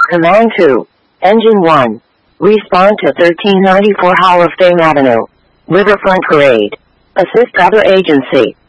Command 2. Engine 1. Respond to 1394 Hall of Fame Avenue. Riverfront Parade. Assist other agency.